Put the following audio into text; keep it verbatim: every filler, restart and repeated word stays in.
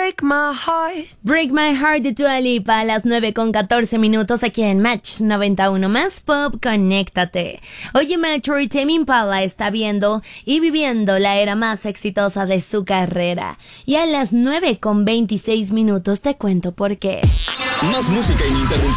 Break My Heart. Break My Heart de Dua Lipa a las nueve con catorce minutos aquí en Match noventa y uno más Pop, conéctate. Oye, Metro, Tame Impala está viendo y viviendo la era más exitosa de su carrera. Y a las nueve con veintiséis minutos te cuento por qué. Más música ininterrumpida.